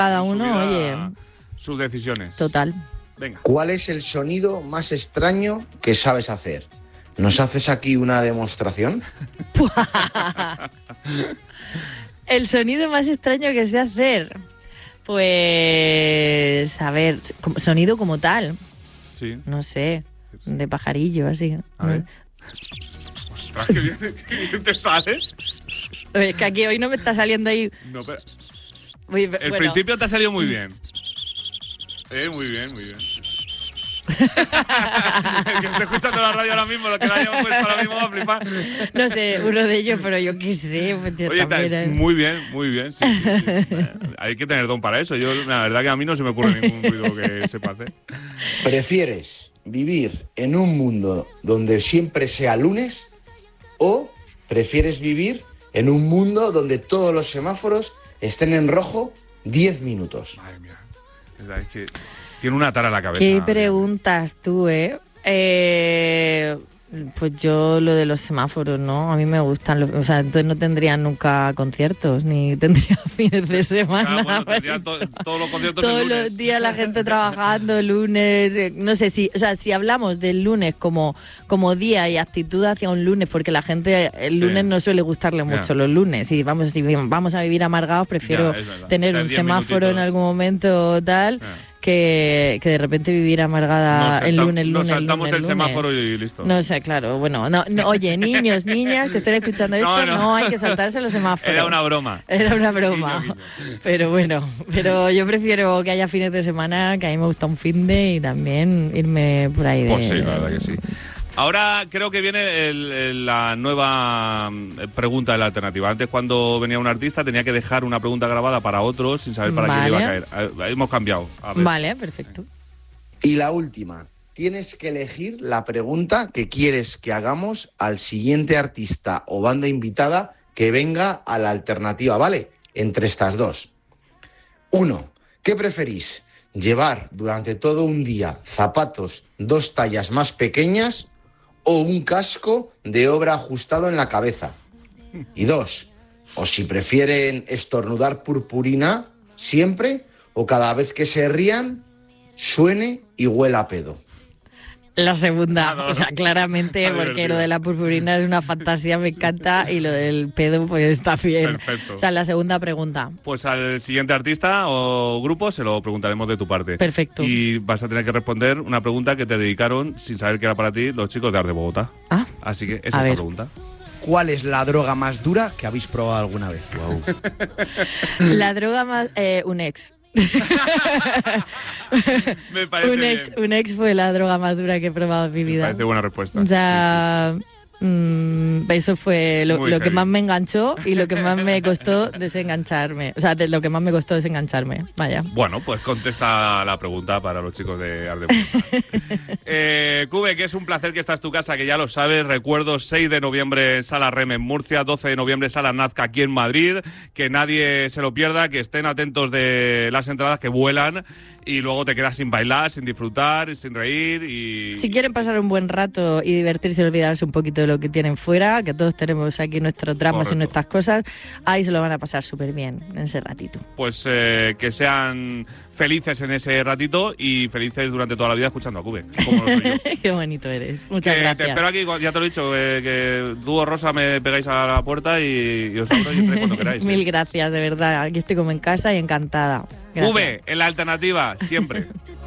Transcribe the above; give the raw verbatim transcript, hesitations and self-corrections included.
Cada uno, vida, oye... sus decisiones. Total. Venga. ¿Cuál es el sonido más extraño que sabes hacer? ¿Nos haces aquí una demostración? El sonido más extraño que sé hacer. Pues, a ver, sonido como tal. Sí. No sé, de pajarillo, así. A ver. Ostras, qué bien, qué bien te sales. Es que aquí hoy no me está saliendo ahí... No, pero... Muy, El bueno. principio te ha salido muy bien. Eh, muy bien, muy bien. El que esté escuchando la radio ahora mismo, lo que la hayamos puesto ahora mismo va a flipar. No sé, uno de ellos, pero yo qué sé. Pues yo Oye, también, está, ¿eh? muy bien, muy bien. Sí, sí, sí. Eh, hay que tener don para eso. Yo, la verdad que a mí no se me ocurre ningún ruido que sepa hacer. ¿Prefieres vivir en un mundo donde siempre sea lunes o prefieres vivir en un mundo donde todos los semáforos estén en rojo diez minutos? Madre mía. Es que tiene una tara en la cabeza. ¿Qué preguntas tú, eh? Eh... Pues yo lo de los semáforos, ¿no? A mí me gustan los... O sea, entonces no tendría nunca conciertos, ni tendría fines de semana. Claro, bueno, tendría to- todos los conciertos Todos el lunes. los días la gente trabajando, lunes... eh, No sé, si, o sea, si hablamos del lunes como, como día y actitud hacia un lunes, porque la gente el Sí. lunes no suele gustarle mucho Ya. los lunes. Si vamos, si vamos a vivir amargados, prefiero Ya, es verdad. tener Dar un diez semáforo en minutitos. algún momento o tal... Ya. Que, que de repente vivir amargada Nos el saltam- lunes, el nos lunes, el saltamos lunes, el lunes. semáforo y listo. No sé, claro, bueno, no, no, oye, niños, niñas, que estén escuchando esto, No, no, no. hay que saltarse los semáforos. Era una broma. Era una broma. Guiño, guiño. Pero bueno, pero yo prefiero que haya fines de semana, que a mí me gusta un fin de y también irme por ahí de... Pues sí, la verdad que sí. Ahora creo que viene el, el, la nueva mm, pregunta de la alternativa. Antes, cuando venía un artista, tenía que dejar una pregunta grabada para otro sin saber para quién le iba a Vale. caer. Eh, Hemos cambiado. A ver. Vale, perfecto. Y la última, tienes que elegir la pregunta que quieres que hagamos al siguiente artista o banda invitada que venga a la alternativa, ¿vale? Entre estas dos. Uno, ¿qué preferís? ¿Llevar durante todo un día zapatos dos tallas más pequeñas o un casco de obra ajustado en la cabeza? Y dos, o si prefieren estornudar purpurina siempre o cada vez que se rían suene y huela a pedo. La segunda, Ah, no, o sea, no. claramente, Está porque divertido. lo de la purpurina es una fantasía, me encanta, y lo del pedo, pues está bien. Perfecto. O sea, la segunda pregunta. Pues al siguiente artista o grupo se lo preguntaremos de tu parte. Perfecto. Y vas a tener que responder una pregunta que te dedicaron sin saber que era para ti los chicos de Art de Bogotá. Ah, Así que esa A es la ver. pregunta. ¿Cuál es la droga más dura que habéis probado alguna vez? la droga más... Eh, un ex. Me parece un ex, bien. un ex fue la droga más dura que he probado en mi Me vida. parece buena respuesta. O sea, mm, eso fue lo, Muy lo que heavy. más me enganchó y lo que más me costó desengancharme. O sea, de lo que más me costó desengancharme. Vaya. Bueno, pues contesta la pregunta para los chicos de Art de Bogotá. eh, Cube, que es un placer que esta es tu casa, que ya lo sabes. Recuerdo, seis de noviembre en Sala Rem en Murcia, doce de noviembre Sala Nazca aquí en Madrid. Que nadie se lo pierda, que estén atentos de las entradas que vuelan y luego te quedas sin bailar, sin disfrutar, sin reír y... Si quieren pasar un buen rato y divertirse y olvidarse un poquito de lo que tienen fuera, que todos tenemos aquí nuestros dramas Correcto. y nuestras cosas, ahí se lo van a pasar súper bien en ese ratito. Pues eh, que sean felices en ese ratito y felices durante toda la vida escuchando a Cube, como lo soy yo. Qué bonito eres. Muchas Que gracias. te espero aquí, ya te lo he dicho, eh, que dúo Rosa me pegáis a la puerta y, y os abro y entréis cuando queráis. Mil eh. gracias, de verdad. Aquí estoy como en casa y encantada. Gracias. Cube, en la alternativa, siempre.